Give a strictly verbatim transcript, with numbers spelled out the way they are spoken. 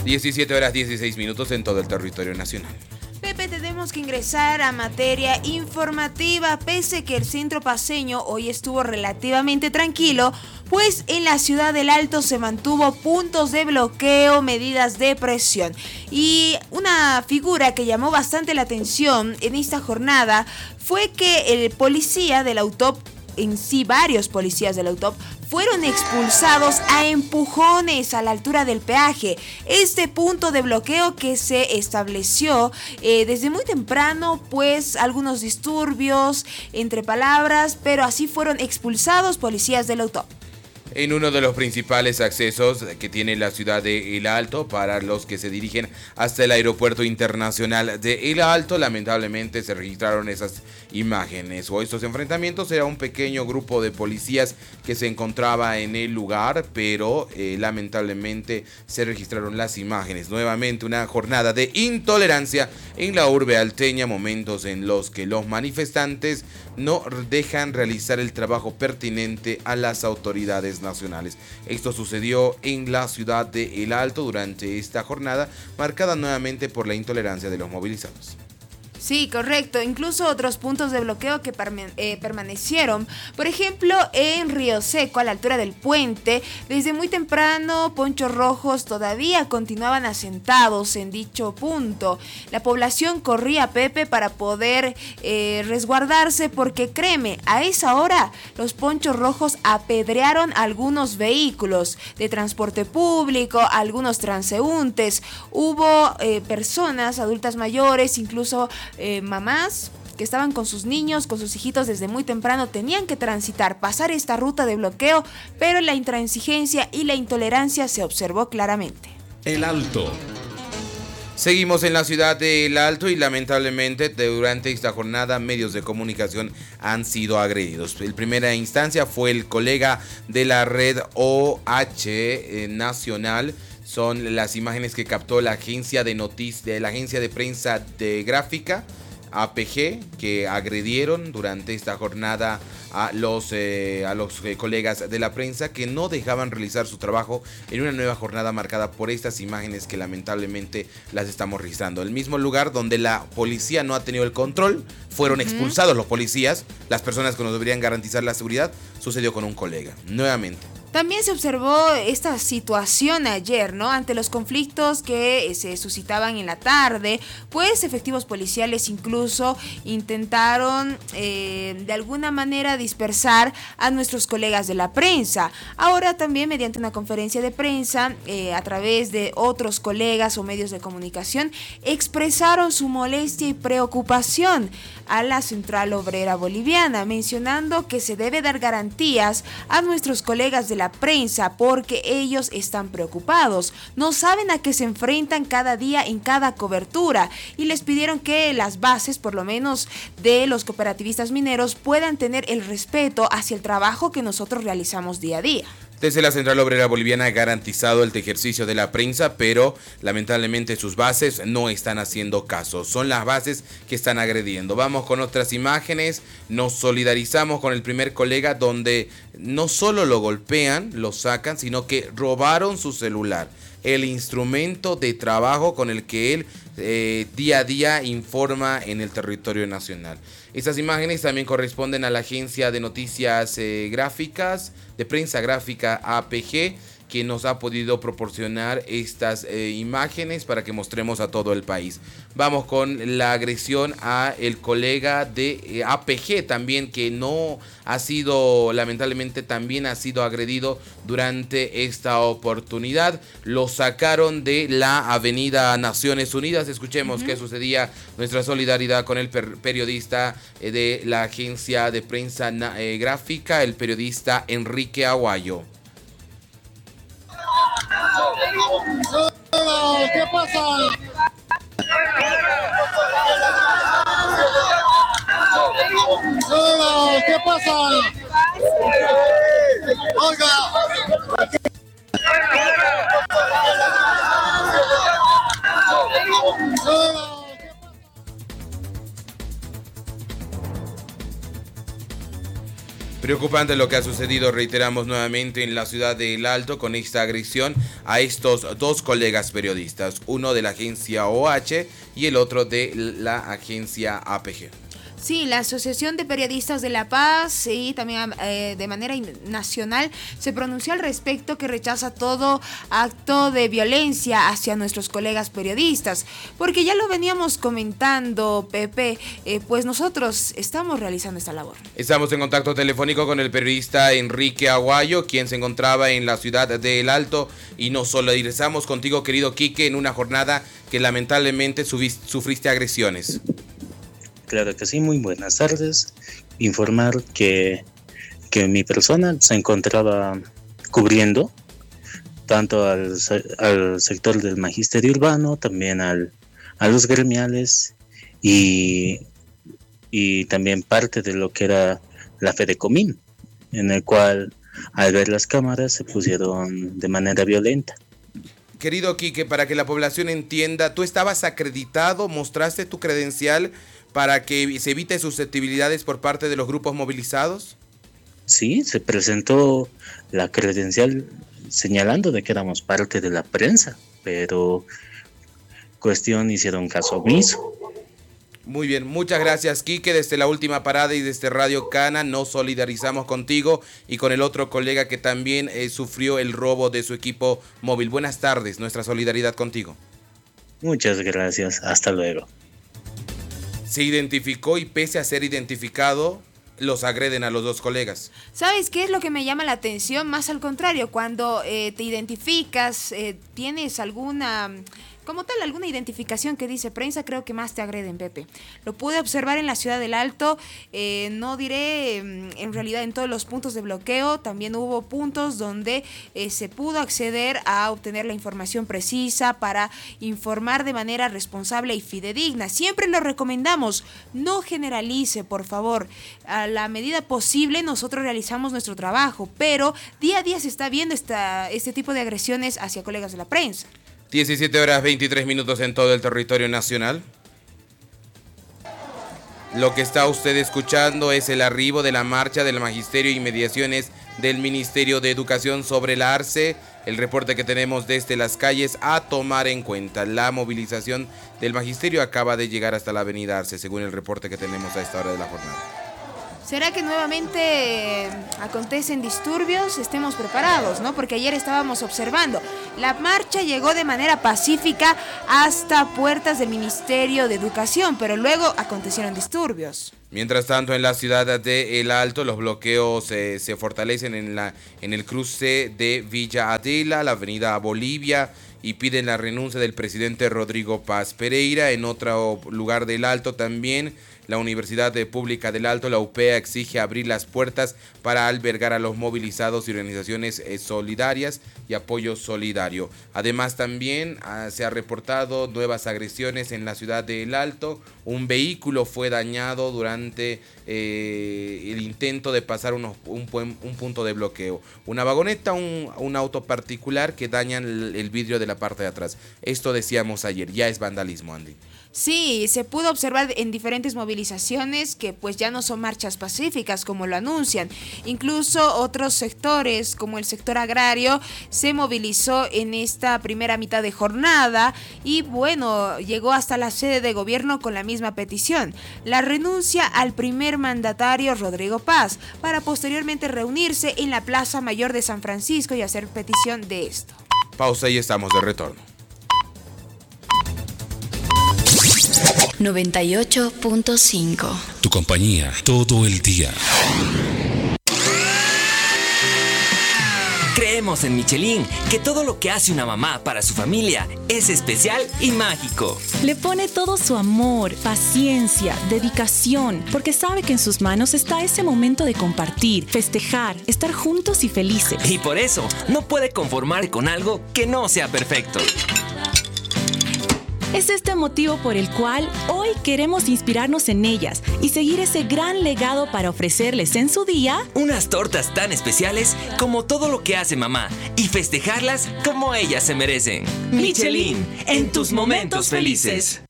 diecisiete horas dieciséis minutos en todo el territorio nacional. Pepe, tenemos que ingresar a materia informativa, pese que el centro paceño hoy estuvo relativamente tranquilo, pues en la ciudad del Alto se mantuvo puntos de bloqueo, medidas de presión. Y una figura que llamó bastante la atención en esta jornada fue que el policía del Autop, en sí varios policías del Autop, fueron expulsados a empujones a la altura del peaje. Este punto de bloqueo que se estableció eh, desde muy temprano, pues algunos disturbios entre palabras, pero así fueron expulsados policías del Autop. En uno de los principales accesos que tiene la ciudad de El Alto para los que se dirigen hasta el aeropuerto internacional de El Alto, lamentablemente se registraron esas imágenes o estos enfrentamientos. Era un pequeño grupo de policías que se encontraba en el lugar, pero eh, lamentablemente se registraron las imágenes. Nuevamente una jornada de intolerancia en la urbe alteña, momentos en los que los manifestantes no dejan realizar el trabajo pertinente a las autoridades nacionales. Esto sucedió en la ciudad de El Alto durante esta jornada, marcada nuevamente por la intolerancia de los movilizados. Sí, correcto. Incluso otros puntos de bloqueo que perme- eh, permanecieron. Por ejemplo, en Río Seco, a la altura del puente, desde muy temprano, ponchos rojos todavía continuaban asentados en dicho punto. La población corría, Pepe, para poder eh, resguardarse, porque créeme, a esa hora los ponchos rojos apedrearon algunos vehículos de transporte público, algunos transeúntes. Hubo eh, personas, adultas mayores, incluso Eh, mamás que estaban con sus niños, con sus hijitos desde muy temprano, tenían que transitar, pasar esta ruta de bloqueo, pero la intransigencia y la intolerancia se observó claramente. El Alto. Seguimos en la ciudad de El Alto y lamentablemente durante esta jornada medios de comunicación han sido agredidos. En primera instancia fue el colega de la red O H eh, Nacional. Son las imágenes que captó la agencia de noticias, de la agencia de prensa de gráfica A P G, que agredieron durante esta jornada a los, eh, a los eh, colegas de la prensa que no dejaban realizar su trabajo en una nueva jornada marcada por estas imágenes que lamentablemente las estamos registrando. El mismo lugar donde la policía no ha tenido el control, fueron uh-huh. expulsados los policías, las personas que nos deberían garantizar la seguridad, sucedió con un colega, nuevamente. También se observó esta situación ayer, ¿no? Ante los conflictos que se suscitaban en la tarde, pues efectivos policiales incluso intentaron eh, de alguna manera dispersar a nuestros colegas de la prensa. Ahora también mediante una conferencia de prensa, eh, a través de otros colegas o medios de comunicación, expresaron su molestia y preocupación a la Central Obrera Boliviana, mencionando que se debe dar garantías a nuestros colegas de la prensa porque ellos están preocupados, no saben a qué se enfrentan cada día en cada cobertura, y les pidieron que las bases, por lo menos de los cooperativistas mineros, puedan tener el respeto hacia el trabajo que nosotros realizamos día a día. Desde la Central Obrera Boliviana ha garantizado el ejercicio de la prensa, pero lamentablemente sus bases no están haciendo caso. Son las bases que están agrediendo. Vamos con otras imágenes. Nos solidarizamos con el primer colega donde no solo lo golpean, lo sacan, sino que robaron su celular, el instrumento de trabajo con el que él eh, día a día informa en el territorio nacional. Estas imágenes también corresponden a la agencia de noticias eh, gráficas, de prensa gráfica A P G, que nos ha podido proporcionar estas eh, imágenes para que mostremos a todo el país. Vamos con la agresión a el colega de eh, A P G también, que no ha sido, lamentablemente también ha sido agredido durante esta oportunidad. Lo sacaron de la avenida Naciones Unidas. Escuchemos uh-huh. qué sucedía. Nuestra solidaridad con el per- periodista eh, de la agencia de prensa eh, gráfica, el periodista Enrique Aguayo. ¿Qué pasa? ¿Qué pasa? Oiga. Preocupante lo que ha sucedido, reiteramos nuevamente, en la ciudad de El Alto con esta agresión a estos dos colegas periodistas, uno de la agencia O H y el otro de la agencia A P G. Sí, la Asociación de Periodistas de La Paz y también eh, de manera nacional se pronunció al respecto, que rechaza todo acto de violencia hacia nuestros colegas periodistas, porque ya lo veníamos comentando, Pepe, eh, pues nosotros estamos realizando esta labor. Estamos en contacto telefónico con el periodista Enrique Aguayo, quien se encontraba en la ciudad de El Alto, y nos solidarizamos contigo, querido Quique, en una jornada que lamentablemente sufriste agresiones. Claro que sí, muy buenas tardes. Informar que, que mi persona se encontraba cubriendo tanto al, al sector del magisterio urbano, también al, a los gremiales y, y también parte de lo que era la Fedecomín, en el cual al ver las cámaras se pusieron de manera violenta. Querido Quique, para que la población entienda, ¿tú estabas acreditado, mostraste tu credencial para que se evite susceptibilidades por parte de los grupos movilizados? Sí, se presentó la credencial señalando de que éramos parte de la prensa, pero cuestión hicieron caso omiso. Muy bien, muchas gracias, Quique. Desde la última parada y desde Radio Cana nos solidarizamos contigo y con el otro colega que también eh, sufrió el robo de su equipo móvil. Buenas tardes, nuestra solidaridad contigo. Muchas gracias, hasta luego. Se identificó y pese a ser identificado, los agreden a los dos colegas. ¿Sabes qué es lo que me llama la atención? Más al contrario, cuando eh, te identificas, eh, tienes alguna... como tal, alguna identificación que dice prensa, creo que más te agreden, Pepe. Lo pude observar en la ciudad del Alto, eh, no diré en realidad en todos los puntos de bloqueo, también hubo puntos donde eh, se pudo acceder a obtener la información precisa para informar de manera responsable y fidedigna. Siempre lo recomendamos, no generalice, por favor. A la medida posible nosotros realizamos nuestro trabajo, pero día a día se está viendo esta, este tipo de agresiones hacia colegas de la prensa. diecisiete horas veintitrés minutos en todo el territorio nacional. Lo que está usted escuchando es el arribo de la marcha del Magisterio y Mediaciones del Ministerio de Educación sobre la ARCE. El reporte que tenemos desde las calles a tomar en cuenta. La movilización del Magisterio acaba de llegar hasta la avenida ARCE, según el reporte que tenemos a esta hora de la jornada. ¿Será que nuevamente eh, acontecen disturbios? Estemos preparados, ¿no? Porque ayer estábamos observando. La marcha llegó de manera pacífica hasta puertas del Ministerio de Educación, pero luego acontecieron disturbios. Mientras tanto, en la ciudad de El Alto, los bloqueos eh, se fortalecen en, la, en el cruce de Villa Adela, la avenida Bolivia, y piden la renuncia del presidente Rodrigo Paz Pereira. En otro lugar del Alto también, la Universidad Pública del Alto, la U P A, exige abrir las puertas para albergar a los movilizados y organizaciones eh, solidarias y apoyo solidario. Además, también ah, se ha reportado nuevas agresiones en la ciudad de El Alto. Un vehículo fue dañado durante eh, el intento de pasar unos, un, un punto de bloqueo. Una vagoneta, un, un auto particular que dañan el, el vidrio de la parte de atrás. Esto decíamos ayer, ya es vandalismo, Andy. Sí, se pudo observar en diferentes movilizaciones que pues ya no son marchas pacíficas como lo anuncian. Incluso otros sectores como el sector agrario se movilizó en esta primera mitad de jornada y bueno, llegó hasta la sede de gobierno con la misma petición, la renuncia al primer mandatario Rodrigo Paz, para posteriormente reunirse en la Plaza Mayor de San Francisco y hacer petición de esto. Pausa y estamos de retorno. noventa y ocho punto cinco. Tu compañía todo el día. Creemos en Michelin que todo lo que hace una mamá para su familia es especial y mágico. Le pone todo su amor, paciencia, dedicación, porque sabe que en sus manos está ese momento de compartir, festejar, estar juntos y felices. Y por eso no puede conformar con algo que no sea perfecto. Es este motivo por el cual hoy queremos inspirarnos en ellas y seguir ese gran legado para ofrecerles en su día unas tortas tan especiales como todo lo que hace mamá y festejarlas como ellas se merecen. Michelin, en tus momentos felices.